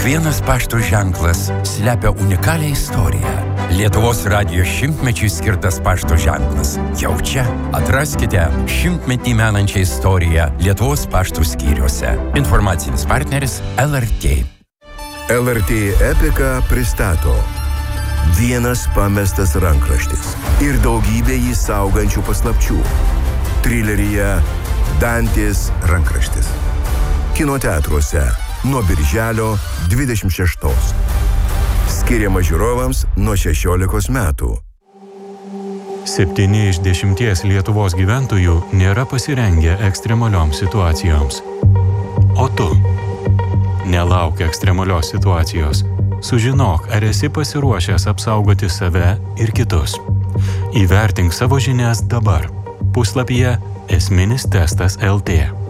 Kiekvienas pašto ženklas slepia unikalią istoriją. Lietuvos radijo 100-mečiui skirtas pašto ženklas. Jau čia atraskite 100-metį menančią istoriją Lietuvos pašto skyriuose. Informacinis partneris LRT. LRT Epika pristato Vienas pamestas rankraštis ir daugybė jį saugančių paslapčių. Trileryje Dantės rankraštis. Kinoteatruose nuo birželio 26. Skiriama žiūrovams nuo 16 metų. 7 iš 10 Lietuvos gyventojų nėra pasirengę ekstremalioms situacijoms. O tu? Nelauk ekstremalios situacijos. Sužinok, ar esi pasiruošęs apsaugoti save ir kitus. Įvertink savo žinias dabar. Puslapyje esminis testas LT.